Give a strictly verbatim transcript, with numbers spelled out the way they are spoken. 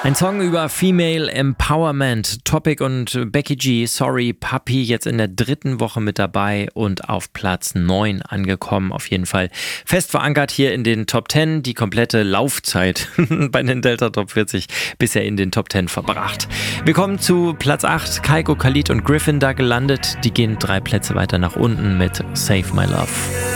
Ein Song über Female Empowerment. Topic und Becky G, Sorry Papi, jetzt in der dritten Woche mit dabei und auf Platz neun angekommen. Auf jeden Fall fest verankert hier in den Top zehn. Die komplette Laufzeit bei den Delta Top vierzig bisher in den Top zehn verbracht. Wir kommen zu Platz acht. Kygo, Khalid und Griffin da gelandet. Die gehen drei Plätze weiter nach unten mit Save My Love.